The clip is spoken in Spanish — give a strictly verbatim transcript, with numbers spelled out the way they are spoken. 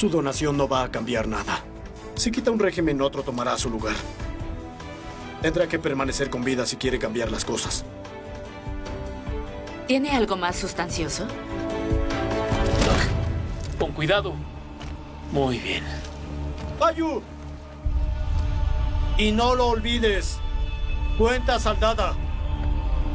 Su donación no va a cambiar nada. Si quita un régimen, otro tomará su lugar. Tendrá que permanecer con vida si quiere cambiar las cosas. ¿Tiene algo más sustancioso? Con cuidado. Muy bien. ¡Ayu! Y no lo olvides. Cuenta saldada.